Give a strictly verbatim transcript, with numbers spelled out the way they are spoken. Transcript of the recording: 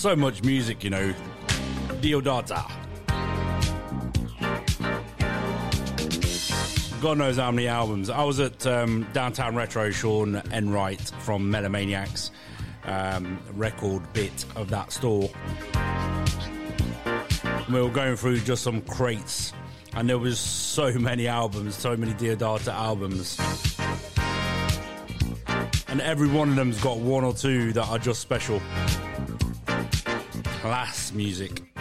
so much music, you know. Deodata. God knows how many albums. I was at um, Downtown Retro, Sean Enright from Melomaniacs, um, record bit of that store. We were going through just some crates, and there was so many albums, so many Deodata albums. And every one of them's got one or two that are just special. Class music.